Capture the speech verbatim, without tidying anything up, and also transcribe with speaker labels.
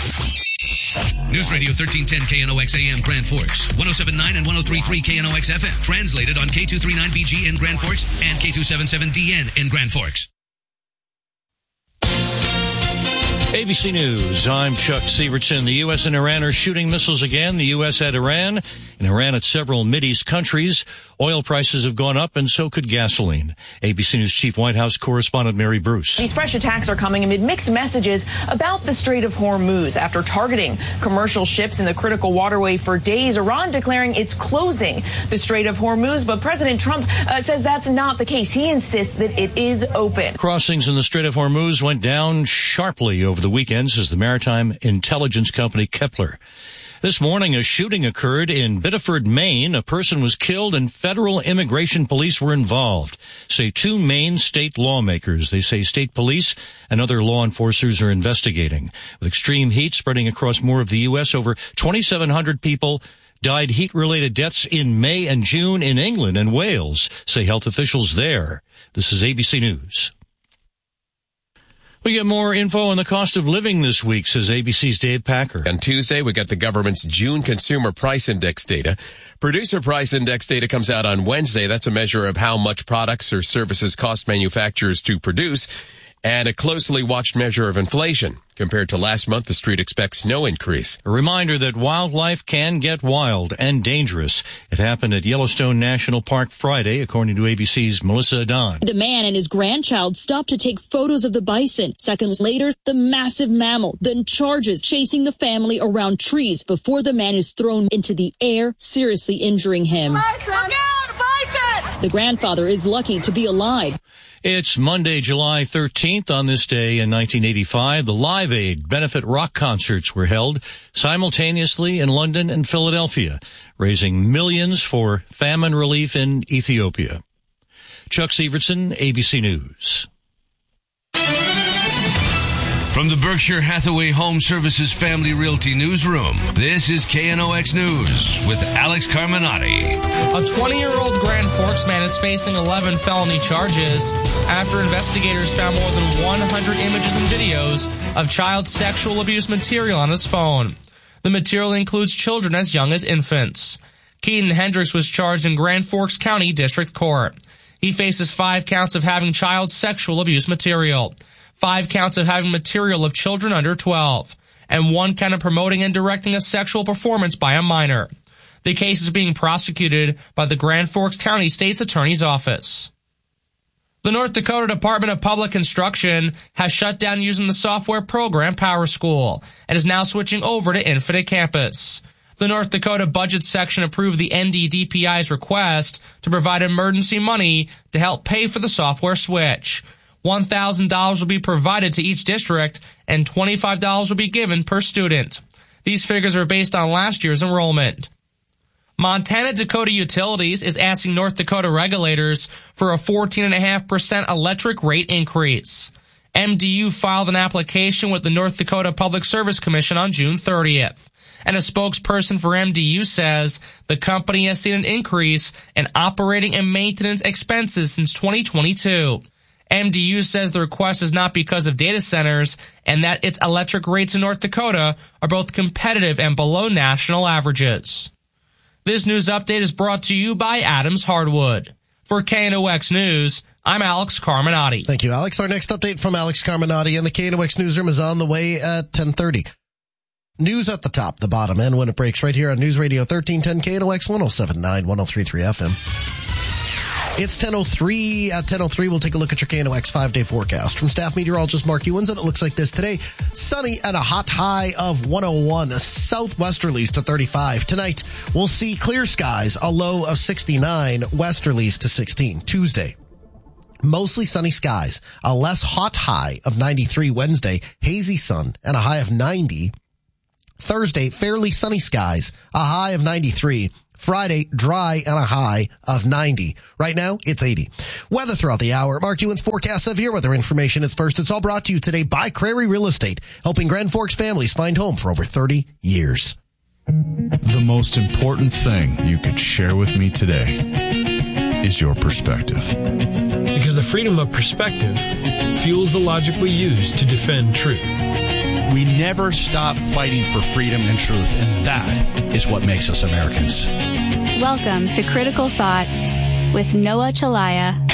Speaker 1: News Radio thirteen ten K N O X A M Grand Forks, one oh seven point nine and one oh three point three K N O X F M. Translated on K two thirty-nine B G in Grand Forks and K two seventy-seven D N in Grand Forks.
Speaker 2: A B C News, I'm Chuck Sievertson. The U S and Iran are shooting missiles again. The U S at Iran, and Iran at several Mideast countries. Oil prices have gone up, and so could gasoline. A B C News Chief White House correspondent Mary Bruce.
Speaker 3: These fresh attacks are coming amid mixed messages about the Strait of Hormuz. After targeting commercial ships in the critical waterway for days, Iran declaring it's closing the Strait of Hormuz. But President Trump uh, says that's not the case. He insists that it is open.
Speaker 2: Crossings in the Strait of Hormuz went down sharply over the weekend, says the maritime intelligence company Kepler. This morning, a shooting occurred in Biddeford, Maine. A person was killed and federal immigration police were involved, say two Maine state lawmakers. They say state police and other law enforcers are investigating. With extreme heat spreading across more of the U S, over twenty-seven hundred people died heat-related deaths in May and June in England and Wales, say health officials there. This is A B C News. We get more info on the cost of living this week, says A B C's Dave Packer.
Speaker 4: On Tuesday, we got the government's June Consumer Price Index data. Producer Price Index data comes out on Wednesday. That's a measure of how much products or services cost manufacturers to produce, and a closely watched measure of inflation. Compared to last month, the street expects no increase.
Speaker 2: A reminder that wildlife can get wild and dangerous. It happened at Yellowstone National Park Friday, according to A B C's Melissa Adon.
Speaker 5: The man and his grandchild stopped to take photos of the bison. Seconds later, the massive mammal then charges, chasing the family around trees before the man is thrown into the air, seriously injuring him.
Speaker 6: Bison! Look out, bison!
Speaker 5: The grandfather is lucky to be alive.
Speaker 2: It's Monday, July thirteenth. On this day in nineteen eighty-five, the Live Aid benefit rock concerts were held simultaneously in London and Philadelphia, raising millions for famine relief in Ethiopia. Chuck Sievertson, A B C News.
Speaker 1: From the Berkshire Hathaway Home Services Family Realty Newsroom, this is K N O X News with Alex Carminati.
Speaker 7: A twenty-year-old Grand Forks man is facing eleven felony charges after investigators found more than one hundred images and videos of child sexual abuse material on his phone. The material includes children as young as infants. Keaton Hendricks was charged in Grand Forks County District Court. He faces five counts of having child sexual abuse material, five counts of having material of children under twelve, and one count of promoting and directing a sexual performance by a minor. The case is being prosecuted by the Grand Forks County State's Attorney's Office. The North Dakota Department of Public Instruction has shut down using the software program PowerSchool and is now switching over to Infinite Campus. The North Dakota Budget Section approved the N D D P I's request to provide emergency money to help pay for the software switch. one thousand dollars will be provided to each district and twenty-five dollars will be given per student. These figures are based on last year's enrollment. Montana Dakota Utilities is asking North Dakota regulators for a fourteen point five percent electric rate increase. M D U filed an application with the North Dakota Public Service Commission on June thirtieth. And a spokesperson for M D U says the company has seen an increase in operating and maintenance expenses since twenty twenty-two. M D U says the request is not because of data centers and that its electric rates in North Dakota are both competitive and below national averages. This news update is brought to you by Adams Hardwood. For K N O X News, I'm Alex Carminati.
Speaker 8: Thank you, Alex. Our next update from Alex Carminati and the K N O X Newsroom is on the way at ten thirty. News at the top, the bottom, and when it breaks right here on News Radio thirteen ten K N O X one oh seven point nine, one oh three point three F M. It's ten oh three. At ten oh three, we'll take a look at your K N O X five-day forecast. From staff meteorologist Mark Ewens, and it looks like this today. Sunny and a hot high of one oh one. Southwesterlies to thirty-five. Tonight, we'll see clear skies, a low of sixty-nine. Westerlies to sixteen. Tuesday, mostly sunny skies, a less hot high of ninety-three. Wednesday, hazy sun and a high of ninety. Thursday, fairly sunny skies, a high of ninety-three. Friday, dry and a high of ninety. Right now, it's eighty. Weather throughout the hour. Mark Ewan's forecast of your weather information. It's first. It's all brought to you today by Crary Real Estate, helping Grand Forks families find home for over thirty years.
Speaker 9: The most important thing you could share with me today is your perspective.
Speaker 10: Because the freedom of perspective fuels the logic we use to defend truth. We never stop fighting for freedom and truth, and that is what makes us Americans.
Speaker 11: Welcome to Critical Thought with Noah Chalaya